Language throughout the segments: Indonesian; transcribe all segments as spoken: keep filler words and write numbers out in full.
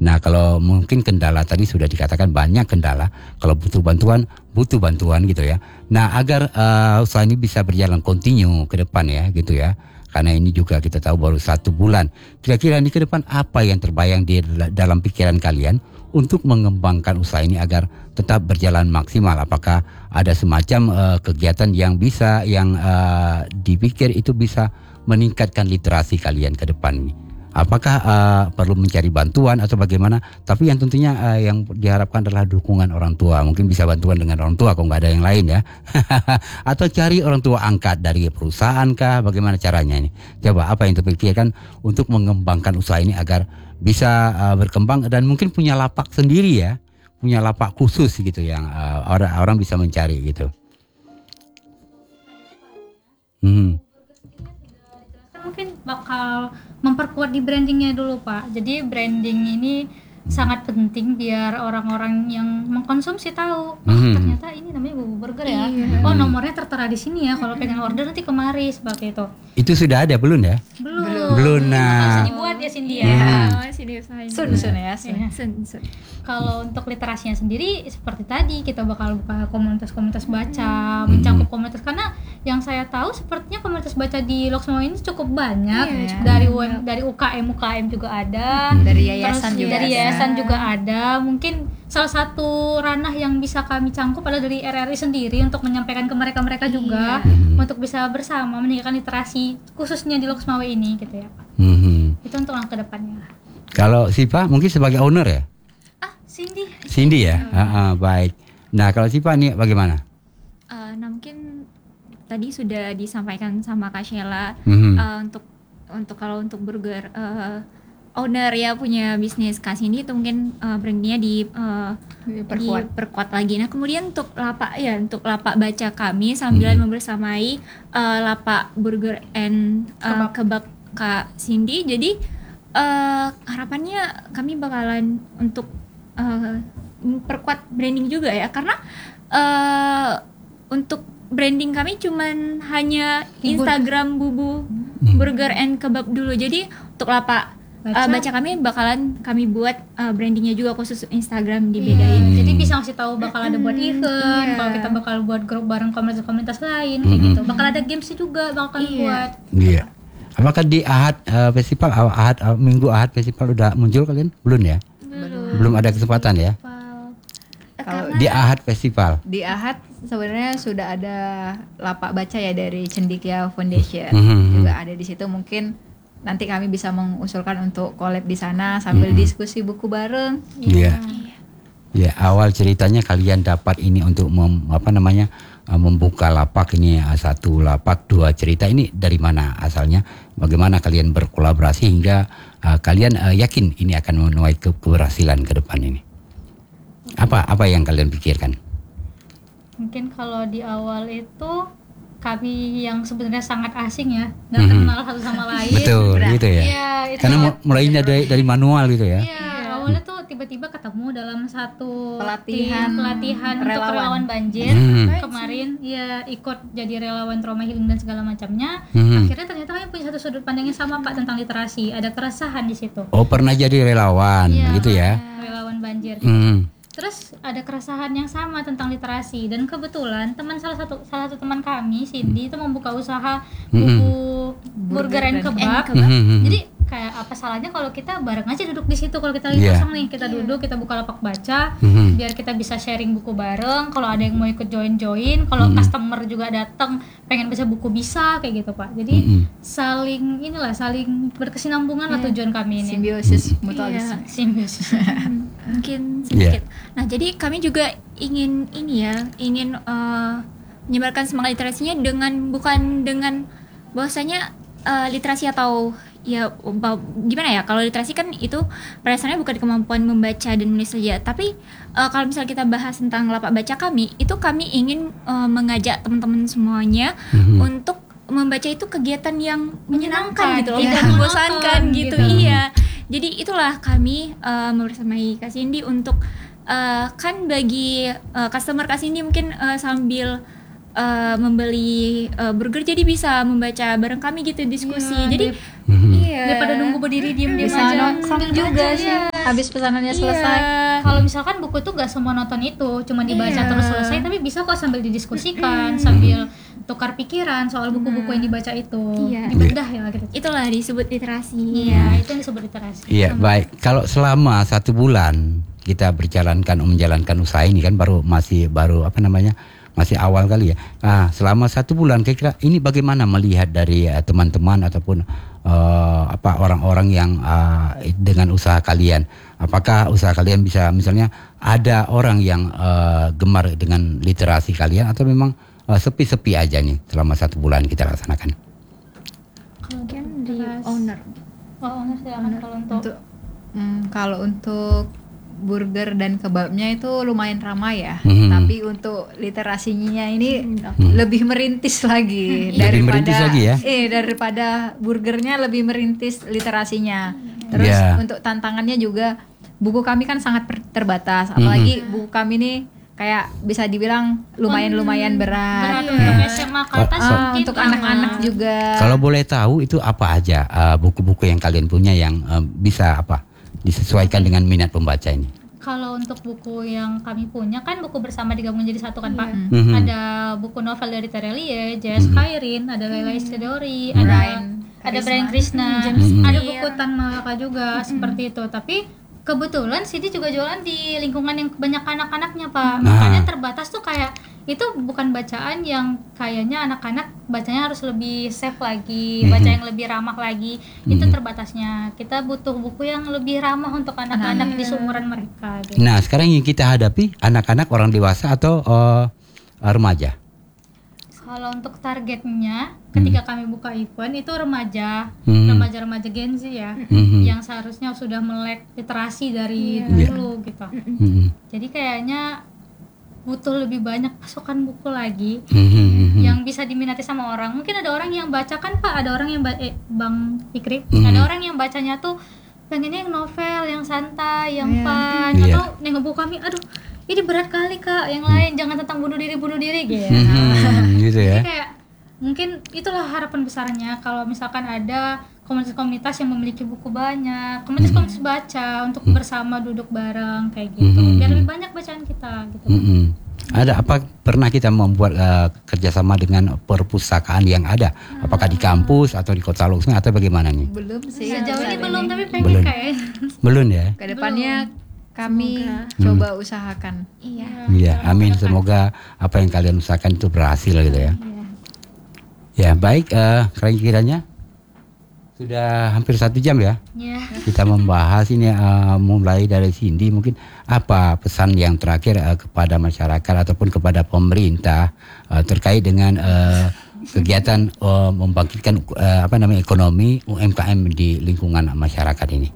Nah kalau mungkin kendala tadi sudah dikatakan banyak kendala. Kalau butuh bantuan, butuh bantuan gitu ya. Nah agar uh, usaha ini bisa berjalan kontinu ke depan ya gitu ya. Karena ini juga kita tahu baru satu bulan. Kira-kira ini ke depan apa yang terbayang di dalam pikiran kalian untuk mengembangkan usaha ini agar tetap berjalan maksimal? Apakah ada semacam uh, kegiatan yang bisa, yang uh, dipikir itu bisa meningkatkan literasi kalian ke depan ini? Apakah uh, perlu mencari bantuan atau bagaimana? Tapi yang tentunya uh, yang diharapkan adalah dukungan orang tua. Mungkin bisa bantuan dengan orang tua kalau nggak ada yang lain ya. Atau cari orang tua angkat dari perusahaan kah? Bagaimana caranya ini? Coba apa yang terpikirkan untuk mengembangkan usaha ini agar bisa uh, berkembang dan mungkin punya lapak sendiri ya, punya lapak khusus gitu yang uh, orang orang bisa mencari gitu. Hmm. Mungkin bakal memperkuat di brandingnya dulu Pak. Jadi branding ini sangat penting biar orang-orang yang mengkonsumsi tahu, oh Hmm. ternyata ini namanya Bubu Burger ya. Iya. Oh nomornya tertera di sini ya. Kalau pengen order nanti kemari seperti itu. Itu sudah ada belum ya? Belum. Belum, Bisa nah. dibuat ya Cindy ya. Iya, Hmm. masih diusahain. Sun sun ya, sun. Iya. Sun, sun. Kalau untuk literasinya sendiri seperti tadi kita bakal buka komunitas-komunitas baca, mencangkup komunitas karena yang saya tahu sepertinya komunitas baca di Loksmawe ini cukup banyak. Iya. Dari U M, dari U K M U K M juga ada. Dari Terus yayasan juga dari ada. yayasan juga ada. Mungkin salah satu ranah yang bisa kami cangkup adalah dari R R I sendiri untuk menyampaikan ke mereka-mereka juga untuk bisa bersama meningkatkan literasi khususnya di Loksmawe ini gitu ya Pak. Hmm. Itu untuk langkah depannya. Kalau Sipa mungkin sebagai owner ya? Ah, Cindy. Cindy ya? Ah, ah, baik. Nah kalau Sipa nih bagaimana? Eh, nah mungkin tadi sudah disampaikan sama Kak Sheila Mhm. eh, untuk untuk kalau untuk burger eh, owner ya punya bisnis Kak Cindy itu mungkin eh, brandnya di eh, Diperkuat. diperkuat lagi. Nah kemudian untuk lapak ya untuk lapak baca kami sambil Mhm. membersamai eh, lapak burger and eh, kebab Kak Cindy. Jadi eh, harapannya kami bakalan untuk eh, memperkuat branding juga ya karena eh, untuk branding kami cuman hanya Instagram Bubu Burger and Kebab dulu. Jadi untuk lapak Baca. baca, baca kami bakalan kami buat uh, brandingnya juga khusus Instagram dibedain. Hmm. Jadi bisa ngasih tahu bakal ada buat event, Iya. kalau kita bakal buat grup bareng komunitas-komunitas lain kayak Mhm. gitu. Bakal ada games juga bakal Iya. buat. Iya. Apakah di Ahad eh, Festival, ah, Ahad ah, Minggu Ahad Festival udah muncul kalian? Belum ya? Belum. Belum ada kesempatan ya? Kalau Di Ahad Festival. di Ahad sebenarnya sudah ada lapak baca ya dari Cendikia Foundation. Mhm. Juga ada di situ, mungkin nanti kami bisa mengusulkan untuk collab di sana sambil Mhm. diskusi buku bareng. Iya. Ya, awal ceritanya kalian dapat ini untuk mem, apa namanya? eh, membuka lapak ini eh, satu lapak dua cerita ini dari mana asalnya? Bagaimana kalian berkolaborasi hingga eh, kalian eh, yakin ini akan menuai ke- keberhasilan ke depan ini? Apa apa yang kalian pikirkan? Mungkin kalau di awal itu kami yang sebenarnya sangat asing ya, nggak Mhm. kenal satu sama lain. Betul, gitu ya. Iya, itu. Karena mu- mulainya dari dari manual gitu ya. Iya, awalnya tuh tiba-tiba ketemu dalam satu Pelatihan tim pelatihan untuk relawan. relawan banjir. Hmm. Kemarin ya ikut jadi relawan trauma healing dan segala macamnya. Hmm. Akhirnya ternyata kami punya satu sudut pandang yang sama Pak tentang literasi. Ada keresahan di situ. Oh, pernah jadi relawan Iya, gitu ya. Relawan banjir. Hmm. Terus ada keresahan yang sama tentang literasi dan kebetulan teman salah satu salah satu teman kami Cindy itu membuka usaha buku burger and kebab. Hmm. Jadi kayak apa salahnya kalau kita bareng aja duduk di situ, kalau kita lagi Iya. kosong nih kita duduk, kita buka lapak baca Mhm. biar kita bisa sharing buku bareng. Kalau ada yang mau ikut join-join, kalau customer juga datang pengen baca buku bisa kayak gitu Pak. Jadi Mhm. saling inilah saling berkesinambungan lah tujuan kami ini. Simbiosis mutualisme. Iya. Simbiosis. Mungkin sedikit. Nah, jadi kami juga ingin ini ya, ingin eh, menyebarkan semangat literasinya dengan bukan dengan bahwasanya eh, literasi atau ya ba- gimana ya, kalau literasi kan itu berdasarnya bukan kemampuan membaca dan menulis saja, tapi eh, kalau misalnya kita bahas tentang lapak baca kami, itu kami ingin eh, mengajak teman-teman semuanya Mhm. untuk membaca itu kegiatan yang menyenangkan Menyenangkan, gitu loh, tidak tidak membosankan monoton gitu. gitu. Iya. Jadi itulah kami uh, membersamai Kak Cindy untuk uh, kan bagi uh, customer Kak Cindy mungkin uh, sambil uh, membeli uh, burger jadi bisa membaca bareng kami gitu diskusi. Iya, jadi Mhm. iya. Daripada nunggu berdiri diem-diem Bisa aja nongkrong sambil juga baca, sih. ya. habis pesanannya selesai. Iya. Kalau misalkan buku tuh gak semua nonton itu cuma dibaca Iya. terus selesai, tapi bisa kok sambil didiskusikan, sambil tukar pikiran soal buku-buku yang dibaca itu, Iya. dibedah ya gitu. Itulah disebut literasi. Iya, itu yang disebut literasi. Iya, baik. Kalau selama satu bulan kita berjalankan menjalankan usaha ini kan baru masih baru apa namanya masih awal kali ya. Ah, selama satu bulan kira-kira ini bagaimana melihat dari uh, teman-teman ataupun uh, apa orang-orang yang uh, dengan usaha kalian? Apakah usaha kalian bisa misalnya ada orang yang uh, gemar dengan literasi kalian atau memang uh, sepi-sepi aja nih selama satu bulan kita laksanakan? Mungkin di Literasi. owner. Oh, owner silakan kalau untuk, Untuk hmm, kalau untuk burger dan kebabnya itu lumayan ramai ya. Mhm. Tapi untuk literasinya ini Mhm. lebih merintis lagi Lebih daripada merintis lagi ya? Eh daripada burgernya lebih merintis literasinya. Terus Ya. untuk tantangannya juga buku kami kan sangat per- terbatas. Apalagi buku kami ini kayak bisa dibilang lumayan-lumayan berat berat. untuk S M A ke atas Ah, mungkin untuk aman. anak-anak juga. Kalau boleh tahu itu apa aja uh, buku-buku yang kalian punya yang uh, bisa apa disesuaikan dengan minat pembaca ini? Kalau untuk buku yang kami punya kan buku bersama digabung jadi satu kan Pak. Mhm. Ada buku novel dari Terelie, J S Khairin, ada Laila Isidori, ada Brian ada Krishna. Brian Krishna, Mhm. ada buku Tan Malaka juga seperti itu. Tapi kebetulan Sidi juga jualan di lingkungan yang banyak anak-anaknya Pak. Nah. Makanya terbatas tuh kayak itu bukan bacaan yang kayaknya anak-anak bacanya harus lebih safe lagi, baca yang lebih ramah lagi. Itu terbatasnya. Kita butuh buku yang lebih ramah untuk anak-anak di seumuran mereka gitu. Nah, sekarang yang kita hadapi anak-anak, orang dewasa atau uh, remaja? Kalau untuk targetnya ketika kami buka event itu remaja, Hmm. remaja-remaja Gen Z ya, Mhm. yang seharusnya sudah melek literasi dari Iya. dulu gitu. Mhm. Jadi kayaknya butuh lebih banyak pasokan buku lagi Mhm. yang bisa diminati sama orang. Mungkin ada orang yang baca kan Pak, ada orang yang ba- eh, Bang Fikri, Mhm. ada orang yang bacanya tuh pengennya yang novel, yang santai, yang Iya. fun, Iya. atau nengok buku kami, aduh ini berat kali Kak, yang lain jangan tentang bunuh diri bunuh diri gitu. Mhm, gitu ya. Jadi kayak mungkin itulah harapan besarnya kalau misalkan ada komunitas-komunitas yang memiliki buku banyak, komunitas-komunitas baca untuk bersama duduk bareng kayak gitu, Mhm. biar lebih banyak bacaan kita gitu. Mhm. Ada apa pernah kita membuat uh, kerjasama dengan perpustakaan yang ada? Apakah di kampus atau di Kota Luxembourg atau bagaimana nih? Belum sih. Sejauh ini saat belum, ini. tapi pengen Belum. kayak Belum ya? Kedepannya kami Semoga. coba usahakan. Iya. Iya, amin. Semoga apa yang kalian usahakan itu berhasil gitu ya. Ya, baik. Uh, kiranya sudah hampir satu jam ya. ya. Kita membahas ini uh, mulai dari Cindy, mungkin apa pesan yang terakhir uh, kepada masyarakat ataupun kepada pemerintah uh, terkait dengan uh, kegiatan uh, membangkitkan uh, apa namanya ekonomi U M K M di lingkungan masyarakat ini.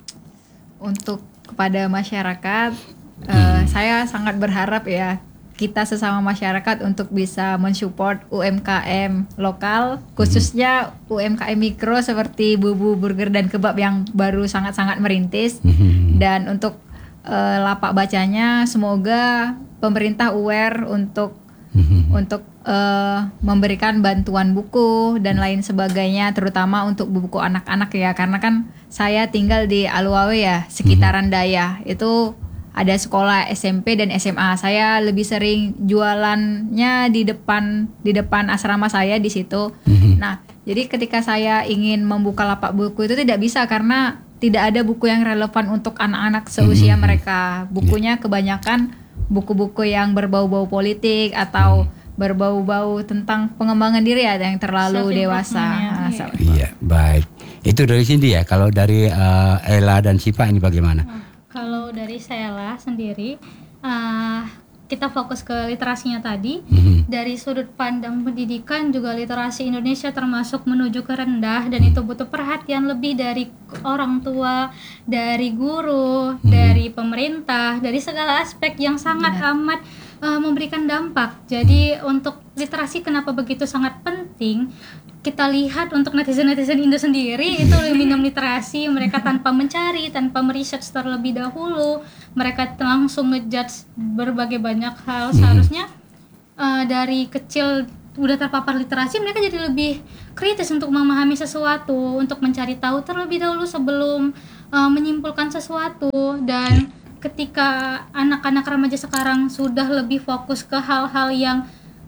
Untuk kepada masyarakat, eh, saya sangat berharap ya kita sesama masyarakat untuk bisa mensupport U M K M lokal, khususnya U M K M mikro seperti Bubu Burger dan Kebab yang baru sangat-sangat merintis. Dan untuk eh, lapak bacanya, semoga pemerintah aware untuk untuk eh, memberikan bantuan buku dan lain sebagainya, terutama untuk buku anak-anak ya, karena kan saya tinggal di Aluawe ya, sekitaran Daya itu ada sekolah S M P dan S M A. Saya lebih sering jualannya di depan di depan asrama saya di situ. Nah, jadi ketika saya ingin membuka lapak buku itu tidak bisa karena tidak ada buku yang relevan untuk anak-anak seusia mereka. Bukunya kebanyakan buku-buku yang berbau-bau politik atau berbau-bau tentang pengembangan diri ya, yang terlalu dewasa. Self-improvement, ya. Ah, self- Iya, baik. Itu dari Cindy ya. Kalau dari uh, Ella dan Sipa ini bagaimana? Kalau dari Sheila sendiri, uh, kita fokus ke literasinya tadi. Mhm. Dari sudut pandang pendidikan juga literasi Indonesia termasuk menuju ke rendah, dan itu butuh perhatian lebih dari orang tua, dari guru, dari pemerintah, dari segala aspek yang sangat amat uh, memberikan dampak. Jadi untuk literasi kenapa begitu sangat penting? Kita lihat untuk netizen-netizen Indo sendiri itu minum literasi, mereka tanpa mencari, tanpa meriset terlebih dahulu, mereka langsung ngejudge berbagai banyak hal. Seharusnya uh, dari kecil udah terpapar literasi, mereka jadi lebih kritis untuk memahami sesuatu, untuk mencari tahu terlebih dahulu sebelum uh, menyimpulkan sesuatu. Dan ketika anak-anak remaja sekarang sudah lebih fokus ke hal-hal yang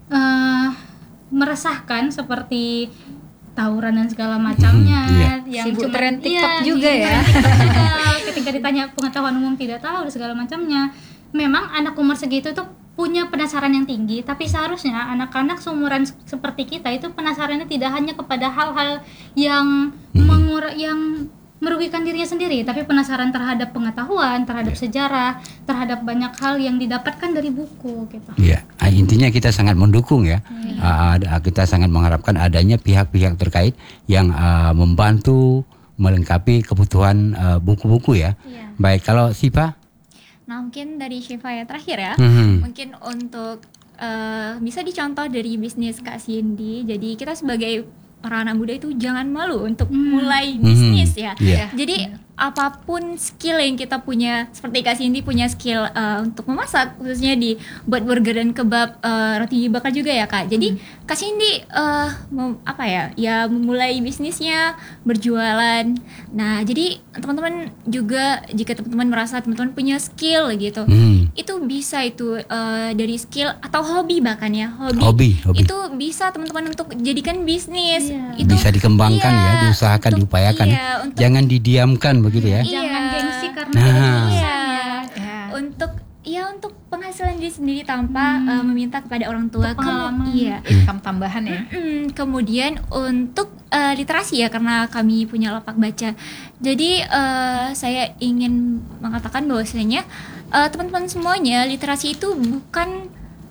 uh, meresahkan seperti tawuran dan segala macamnya, Hmm, iya. yang Sibuk cuma tren TikTok iya, juga sibuk ya. tren TikTok juga. Ketika ditanya pengetahuan umum tidak tahu dan segala macamnya. Memang anak umur segitu tuh punya penasaran yang tinggi, tapi seharusnya anak-anak seumuran se- seperti kita itu penasarannya tidak hanya kepada hal-hal yang Hmm. mengur yang merugikan dirinya sendiri, tapi penasaran terhadap pengetahuan, terhadap sejarah, terhadap banyak hal yang didapatkan dari buku gitu. Iya, ah, intinya kita sangat mendukung ya. Ah, ada- kita sangat mengharapkan adanya pihak-pihak terkait yang ah, membantu melengkapi kebutuhan ah, buku-buku ya. Iya. Baik, kalau Sipa, Nah mungkin dari Shiva ya terakhir ya. Mhm. Mungkin untuk eh, bisa dicontoh dari bisnis Kak Cindy. Jadi kita sebagai para anak muda itu jangan malu untuk mulai bisnis ya. Iya. Jadi apapun skill yang kita punya, seperti Kak Cindy punya skill eh, untuk memasak, khususnya di buat burger dan kebab, eh, roti bakar juga ya Kak. Jadi Kak Cindy eh, mem- apa ya, ya memulai bisnisnya, berjualan. Nah jadi teman-teman juga, jika teman-teman merasa teman-teman punya skill gitu, Mhm. itu bisa itu eh, dari skill atau hobi bahkan ya, hobi, Hobi, hobi. itu bisa teman-teman untuk jadikan bisnis. Iya. Itu bisa dikembangkan iya, ya, diusahakan, untuk- diupayakan. iya, untuk- Jangan didiamkan begitu ya. Iya. Jangan gengsi karena Nah. tidak bisa Iya. Ya. Untuk ya untuk penghasilan diri sendiri tanpa eh, meminta kepada orang tua. Untuk Kemu- pengalaman. iya. Income tambahan ya. Mm, kemudian untuk eh, literasi ya, karena kami punya lapak baca. Jadi eh, saya ingin mengatakan bahwasanya eh, teman-teman semuanya, literasi itu bukan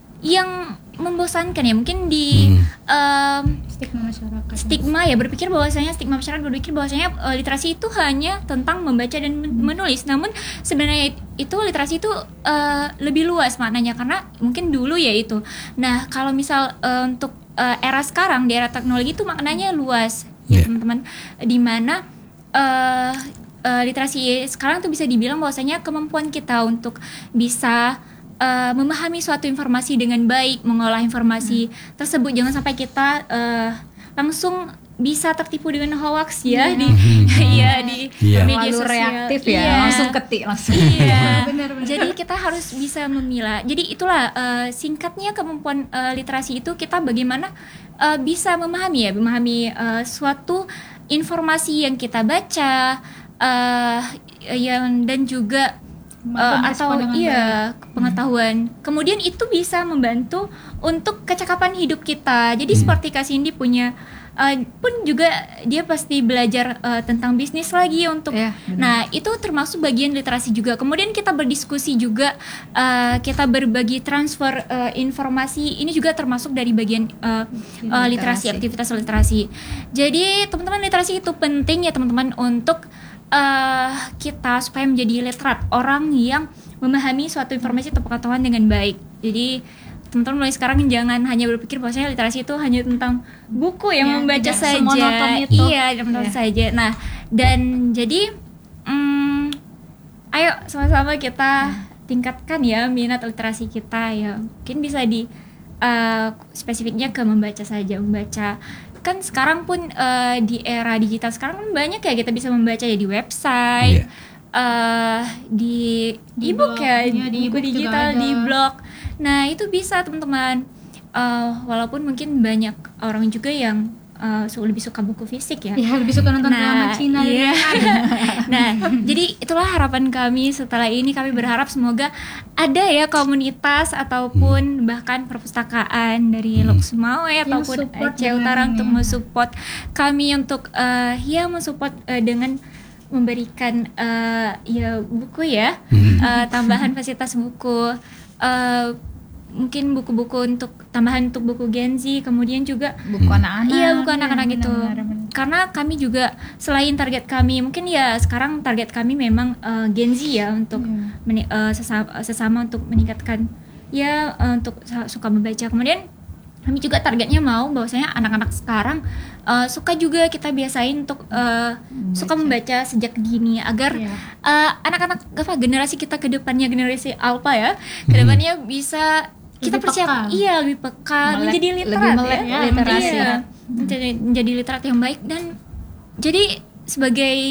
yang membosankan ya. Mungkin di Hmm. em, stigma masyarakat. stigma ya, berpikir bahwasanya stigma masyarakat berpikir bahwasanya eh, literasi itu hanya tentang membaca dan men- menulis. Namun sebenarnya itu literasi itu eh, lebih luas maknanya, karena mungkin dulu ya itu. Nah, kalau misal eh, untuk eh, era sekarang, di era teknologi itu maknanya luas ya Yeah. teman-teman, di mana eh, eh, literasi sekarang tuh bisa dibilang bahwasanya kemampuan kita untuk bisa uh, memahami suatu informasi dengan baik, mengolah informasi tersebut, jangan sampai kita uh, langsung bisa tertipu dengan hoax ya, Iya. di iya di Iya. media Terlalu sosial. reaktif ya, Iya. langsung ketik langsung. Iya. Benar-benar. Jadi kita harus bisa memilah. Jadi itulah uh, singkatnya kemampuan uh, literasi itu, kita bagaimana uh, bisa memahami ya, memahami uh, suatu informasi yang kita baca, uh, yang dan juga Mampu uh, merespon atau dengan iya pengetahuan. Kemudian itu bisa membantu untuk kecakapan hidup kita. Jadi seperti Kak Cindy punya uh, pun juga dia pasti belajar uh, tentang bisnis lagi untuk. Iya, benar. Nah, itu termasuk bagian literasi juga. Kemudian kita berdiskusi juga, uh, kita berbagi transfer uh, informasi. Ini juga termasuk dari bagian uh, uh, literasi, Literasi. aktivitas literasi. Jadi teman-teman, literasi itu penting ya teman-teman untuk uh, kita supaya menjadi literat, orang yang memahami suatu informasi atau pengetahuan dengan baik. Jadi teman-teman mulai sekarang jangan hanya berpikir bahwasanya literasi itu hanya tentang buku yang Ya, membaca tidak saja. semonoton itu. Iya, monoton Ya. saja. Nah, dan jadi mm, ayo sama-sama kita tingkatkan ya minat literasi kita ya. Mungkin bisa di uh, spesifiknya ke membaca saja, membaca. Kan sekarang pun uh, di era digital sekarang kan banyak ya kita bisa membaca ya, di website, Iya. uh, di Di e-book blog, ya, ya, di buku e-book juga digital, ada. di blog. Nah, itu bisa teman-teman. Uh, walaupun mungkin banyak orang juga yang uh, su- lebih suka buku fisik ya. Ya, lebih suka nonton drama Cina iya. dari Nah, jadi itulah harapan kami setelah ini. Kami berharap semoga ada ya komunitas ataupun bahkan perpustakaan dari Lok Sumawe ataupun support Aceh Utara dengan untuk ini. mensupport kami untuk eh, ya mensupport eh, dengan memberikan eh, ya buku ya, eh, tambahan fasilitas buku, eh, mungkin buku-buku untuk tambahan untuk buku Gen Z, kemudian juga Buku anak-anak. iya buku anak-anak Iya, gitu. benar, benar. Karena kami juga selain target kami, mungkin ya sekarang target kami memang eh, Gen Z ya, untuk Iya. meni- eh, sesama, sesama untuk meningkatkan ya eh, untuk sa- suka membaca. Kemudian kami juga targetnya mau bahwasanya anak-anak sekarang eh, suka juga kita biasain untuk eh, suka membaca sejak dini, agar Iya. eh, anak-anak apa generasi kita ke depannya, generasi alpha ya, ke depannya bisa kita Lebih persiapkan, peka. iya lebih peka, Melek- menjadi lebih literat melek ya, literasi. Iya, menjadi, menjadi literat yang baik. Dan jadi sebagai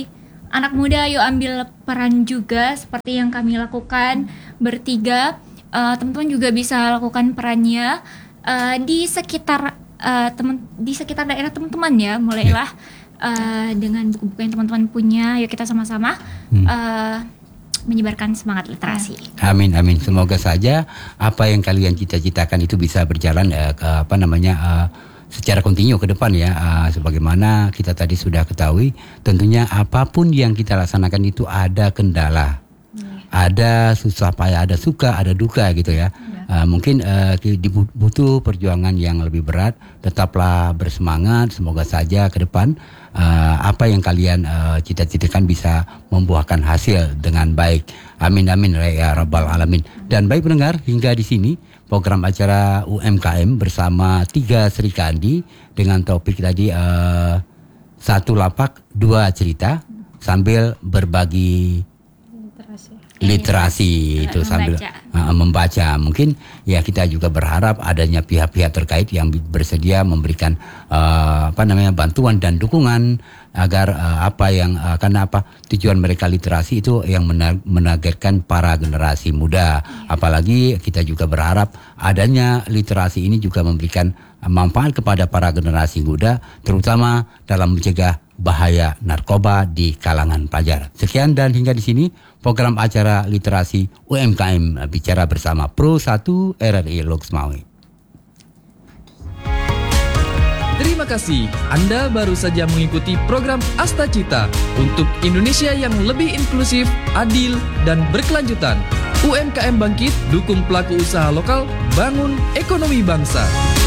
anak muda yuk ambil peran juga seperti yang kami lakukan bertiga. Uh, teman-teman juga bisa lakukan perannya uh, di sekitar uh, teman di sekitar daerah teman-teman ya. Mulailah uh, dengan buku-buku yang teman-teman punya. Yuk kita sama-sama hmm. uh, menyebarkan semangat literasi. Amin amin. Semoga saja apa yang kalian cita-citakan itu bisa berjalan uh, ke apa namanya uh, secara kontinu ke depan ya. Uh, sebagaimana kita tadi sudah ketahui, tentunya apapun yang kita laksanakan itu ada kendala. Ada susah payah, ada suka, ada duka gitu ya. Uh, mungkin uh, butuh perjuangan yang lebih berat. Tetaplah bersemangat. Semoga saja ke depan uh, apa yang kalian uh, cita-citakan bisa membuahkan hasil dengan baik. Amin amin ya rabbal alamin. Dan baik pendengar, hingga di sini program acara U M K M bersama tiga Sri Kandi dengan topik tadi uh, satu lapak dua cerita sambil berbagi literasi itu sambil uh, membaca. Mungkin ya kita juga berharap adanya pihak-pihak terkait yang bersedia memberikan uh, apa namanya bantuan dan dukungan agar uh, apa yang uh, karena apa tujuan mereka literasi itu yang menargetkan para generasi muda. Apalagi kita juga berharap adanya literasi ini juga memberikan uh, manfaat kepada para generasi muda, terutama dalam mencegah bahaya narkoba di kalangan pelajar. Sekian dan hingga di sini program acara literasi U M K M bicara bersama Pro satu R R I Loksmawe. Terima kasih, Anda baru saja mengikuti program Asta Cita untuk Indonesia yang lebih inklusif, adil, dan berkelanjutan. U M K M bangkit, dukung pelaku usaha lokal, bangun ekonomi bangsa.